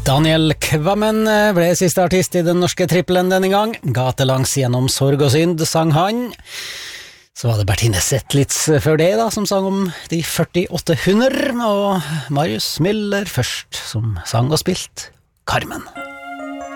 Daniel Kvammen ble siste artist i den norske trippelen denne gang. Gatelangs gjennom sorg og synd sang han. Så var det Bertine Zetlitz før det da, som sang om de 48 hunder, og Marius Müller først, som sang og spilt Carmen.